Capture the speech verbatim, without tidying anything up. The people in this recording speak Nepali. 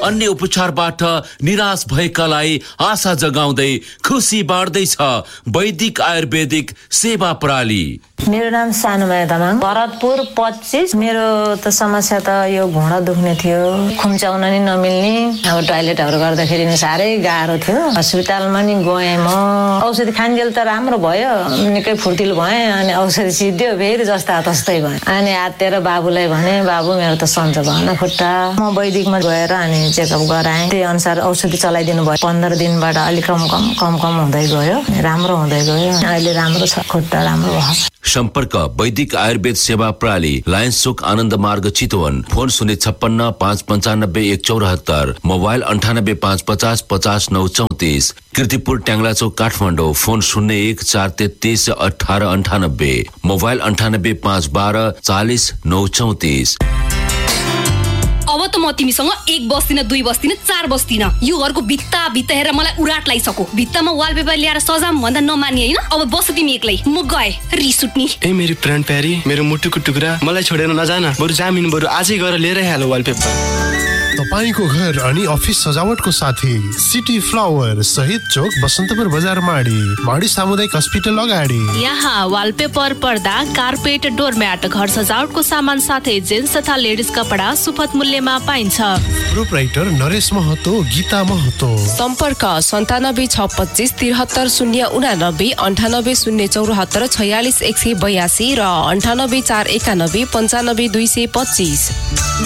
अन्य उपचारबाट निराश भएकालाई आशा जगाउँदै खुसी बाँड्दैछ वैदिक आयुर्वेदिक सेवा प्रणाली। मेरो नाम सानुमाया तामाङ, भरतपुर पच्चीस। मेरो त समस्या त यो घुँडा दुख्ने थियो, खुम्चाउन नि नमिल्ने, अब टोयलेटहरू गर्दाखेरि नि साह्रै गाह्रो थियो। अस्पतालमा नि गएँ म, औषधि खान्जेल त राम्रो भयो, निकै फुर्तिलो भएँ। अनि औषधि सिद्धियो, फेरि जस्ता तस्तै भएँ। अनि आत्तेर बाबुलाई भने, बाबु मेरो त सन्चो भएन खुट्टा। म वैदिकमा गएर अनि चेकअप गराएँ, त्यही अनुसार औषधि चलाइदिनु भयो। पन्ध्र दिनबाट अलिक कम कम कम कम हुँदै गयो, राम्रो हुँदै गयो। अहिले राम्रो छ, खुट्टा राम्रो भयो। सम्पर्क वैदिक आयुर्वेद सेवा प्रणाली, लायन्स चोक आनन्द मार्ग चितवन। फोन शून्य छप्पन्न पाँच पन्चानब्बे एक चौरात्तर, मोबाइल अन्ठानब्बे पाँच पचास पचास नौ चौतिस। कीर्तिपुर ट्याङ्ला चौक काठमाडौँ, फोन शून्य एक चार तेत्तिस अठार अन्ठानब्बे, मोबाइल अन्ठानब्बे पाँच बाह्र चालिस नौ चौतिस। अब त म तिमीसँग एक बस्दिन, दुई बस्दिन, चार बस्दिन। यो घरको भित्ता भित्ता हेरेर मलाई उराट लागिसक्यो। भित्तामा वालपेपर ल्याएर सजाम भन्दा नमान्ने होइन। अब बस तिमी एक्लै, म गए रिस उठ्ने। ए मेरी प्राण प्यारी, मेरो मुटुको टुक्रा, मलाई छोडेर नजान। बरु जामिन बरु आजै गएर लिएरै हाल वालपेपर। तपाईको घर अनि अफिस सजावटको साथी सिटी फ्लावर शहीद चोक बसन्तपुर बजार माडी, माडी सामुदायिक अस्पताल अगाडि। यहाँ वालपेपर, पर्दा, कार्पेट, डोरम्याट, घर सजावटको सामान साथै जेन्ट्स तथा लेडिज कपडा सुपथ मूल्यमा पाइन्छ। प्रोप्राइटर नरेश महतो, गीता महतो। सम्पर्क सन्तानब्बे छ पच्चिस त्रिहत्तर शून्य उनानब्बे, अन्ठानब्बे शून्य चौरात्तर छयालिस एक सय बयासी र अन्ठानब्बे चार एकानब्बे पन्चानब्बे दुई सय पच्चिस।